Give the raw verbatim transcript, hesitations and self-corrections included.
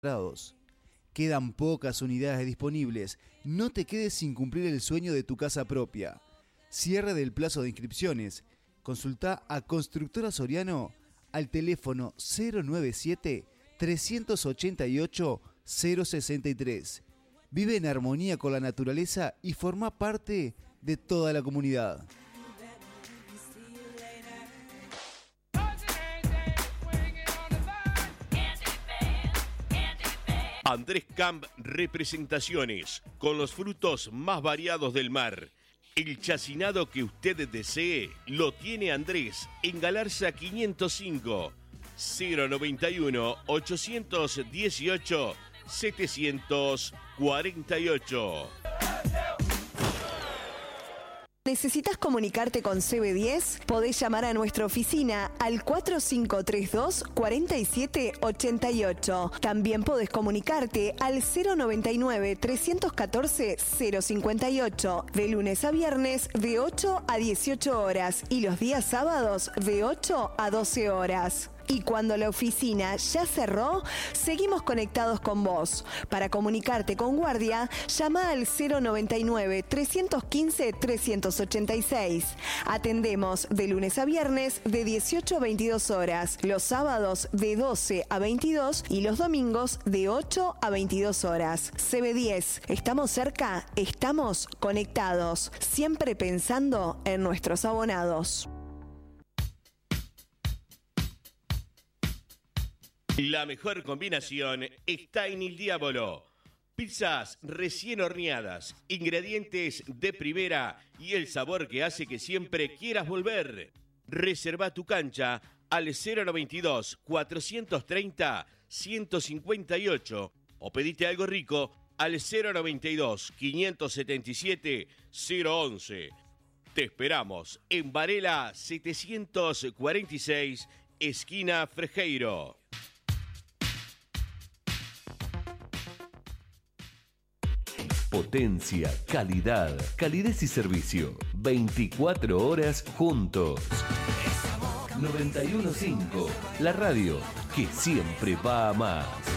grados. Quedan pocas unidades disponibles. No te quedes sin cumplir el sueño de tu casa propia. Cierre del plazo de inscripciones. Consulta a Constructora Soriano al teléfono cero noventa y siete, tres ochenta y ocho, cero sesenta y tres. Vive en armonía con la naturaleza y forma parte de toda la comunidad. Andrés Camp Representaciones, con los frutos más variados del mar. El chacinado que usted desee lo tiene Andrés en Galarza quinientos cinco, cero noventa y uno, ochocientos dieciocho, setecientos cuarenta y ocho. ¿Necesitas comunicarte con C B diez? Podés llamar a nuestra oficina al cuatro cinco tres dos, cuatro siete ocho ocho. También podés comunicarte al cero noventa y nueve, trescientos catorce, cero cincuenta y ocho. De lunes a viernes de ocho a dieciocho horas y los días sábados de ocho a doce horas. Y cuando la oficina ya cerró, seguimos conectados con vos. Para comunicarte con Guardia, llama al cero noventa y nueve, trescientos quince, trescientos ochenta y seis. Atendemos de lunes a viernes de dieciocho a veintidós horas, los sábados de doce a veintidós y los domingos de ocho a veintidós horas. C B diez, estamos cerca, estamos conectados, siempre pensando en nuestros abonados. La mejor combinación está en Il Diavolo. Pizzas recién horneadas, ingredientes de primera y el sabor que hace que siempre quieras volver. Reserva tu cancha al cero noventa y dos, cuatrocientos treinta, ciento cincuenta y ocho o pedite algo rico al cero noventa y dos, quinientos setenta y siete, cero once. Te esperamos en Varela setecientos cuarenta y seis, esquina Frejeiro. Potencia, calidad, calidez y servicio. veinticuatro horas juntos. noventa y uno punto cinco, la radio que siempre va a más.